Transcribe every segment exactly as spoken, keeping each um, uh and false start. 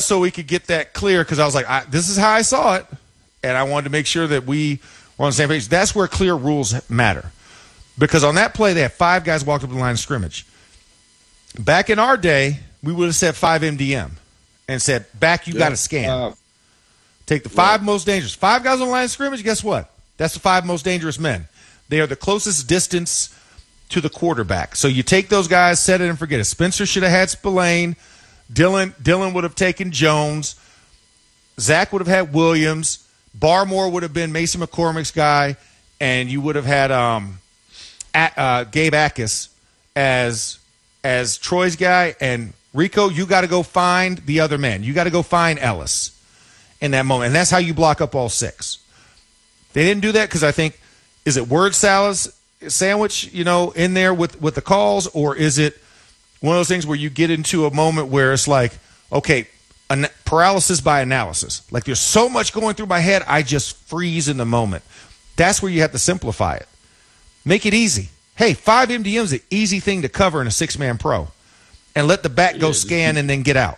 so we could get that clear, because I was like, I, this is how I saw it, and I wanted to make sure that we were on the same page. That's where clear rules matter. Because on that play, they had five guys walked up to the line of scrimmage. Back in our day, we would have said five M D M and said, back, you yeah, got to scan. Uh, Take the five yeah. most dangerous. Five guys on the line of scrimmage, guess what? That's the five most dangerous men. They are the closest distance to the quarterback. So you take those guys, set it and forget it. Spencer should have had Spillane. Dylan, Dylan would have taken Jones. Zach would have had Williams. Barmore would have been Mason McCormick's guy. And you would have had um, at, uh, Gabe Akis as, as Troy's guy. And Rico, you got to go find the other men. You got to go find Ellis in that moment. And that's how you block up all six. They didn't do that because I think, is it word salads sandwich, you know, in there with, with the calls, or is it one of those things where you get into a moment where it's like, okay, an- paralysis by analysis. Like there's so much going through my head, I just freeze in the moment. That's where you have to simplify it. Make it easy. Hey, five M D M is an easy thing to cover in a six-man pro. And let the back go scan and then get out.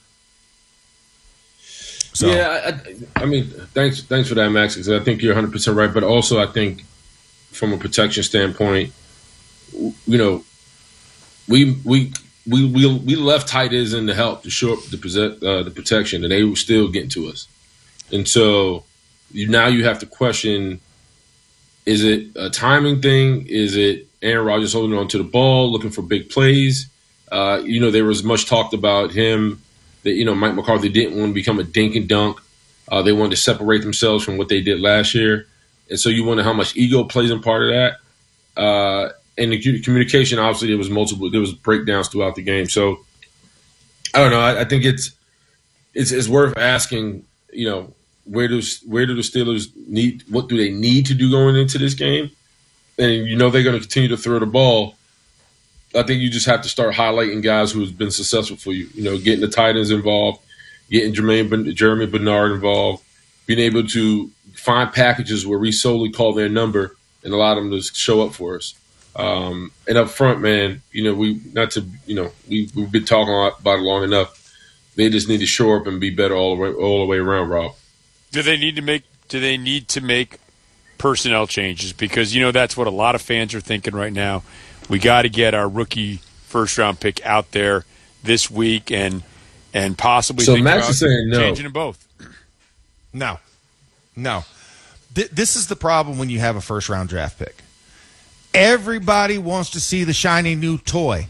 So. Yeah, I, I mean, thanks thanks for that, Max, because I think you're one hundred percent right. But also I think from a protection standpoint, you know, we we we we, we left tight ends in to help to shore up the, uh, the protection, and they were still getting to us. And so you, now you have to question, is it a timing thing? Is it Aaron Rodgers holding on to the ball, looking for big plays? Uh, you know, there was much talked about him that, you know, Mike McCarthy didn't want to become a dink and dunk. Uh, they wanted to separate themselves from what they did last year. And so you wonder how much ego plays in part of that. Uh, and the communication, obviously, there was multiple, there was breakdowns throughout the game. So I don't know. I, I think it's, it's it's worth asking, you know, where does where do the Steelers need, what do they need to do going into this game? And you know they're going to continue to throw the ball. I think you just have to start highlighting guys who have been successful for you. You know, getting the tight ends involved, getting Jermaine, Jeremy Bernard involved, being able to find packages where we solely call their number and allow them to show up for us. Um, and up front, man, you know, we not to, you know, we we've been talking about it long enough. They just need to show up and be better all the way all the way around, Rob. Do they need to make? Do they need to make personnel changes? Because you know that's what a lot of fans are thinking right now. We got to get our rookie first-round pick out there this week and and possibly so think Max about is saying no. changing them both. No. No. Th- this is the problem when you have a first-round draft pick. Everybody wants to see the shiny new toy.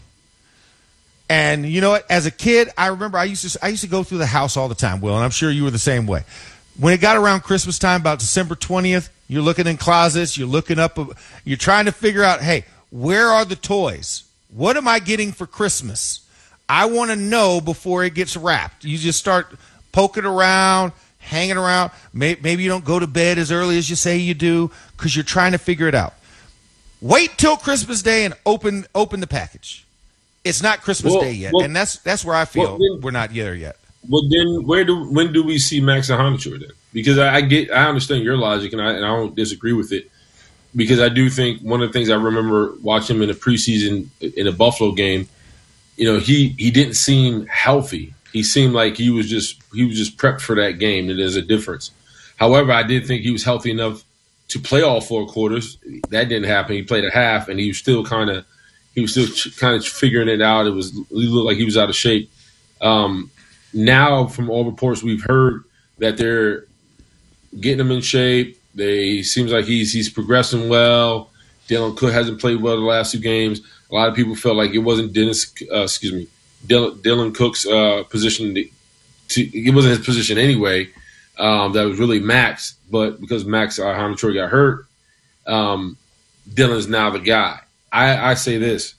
And you know what? As a kid, I remember I used to I used to go through the house all the time, Will, and I'm sure you were the same way. When it got around Christmas time, about December twentieth, you're looking in closets, you're looking up, you're trying to figure out, hey, where are the toys? What am I getting for Christmas? I want to know before it gets wrapped. You just start poking around, hanging around. Maybe you don't go to bed as early as you say you do because you're trying to figure it out. Wait till Christmas Day and open open the package. It's not Christmas well, Day yet, well, and that's that's where I feel well, then, we're not there yet. Well, then where do when do we see Max and Honichur then? Because I, I get I understand your logic, and I and I don't disagree with it. Because I do think one of the things I remember watching him in the preseason in a Buffalo game, you know, he, he didn't seem healthy. He seemed like he was just he was just prepped for that game, and there's a difference. However, I did think he was healthy enough to play all four quarters. That didn't happen. He played a half, and he was still kind of he was still kind of figuring it out. It was he looked like he was out of shape. Um, now, from all reports we've heard, that they're getting him in shape. They seems like he's he's progressing well. Dylan Cook hasn't played well the last two games. A lot of people felt like it wasn't Dennis, uh, excuse me, Dylan, Dylan Cook's uh, position. To, to, it wasn't his position anyway. Um, that was really Max, but because Max uh, Honichur got hurt, um, Dylan's now the guy. I, I say this: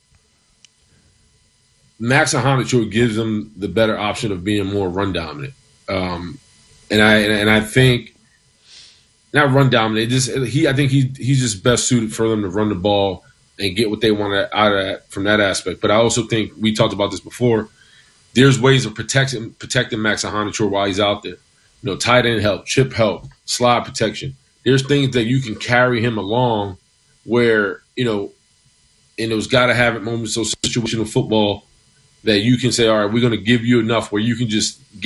Max Honichur gives them the better option of being more run dominant, um, and I and, and I think. Not run dominant. Just he, I think he he's just best suited for them to run the ball and get what they want out of that from that aspect. But I also think we talked about this before. There's ways of protecting protecting Max Honichur while he's out there. You know, tight end help, chip help, slide protection. There's things that you can carry him along where you know, in those gotta have it moments, those situational football that you can say, all right, we're going to give you enough where you can just get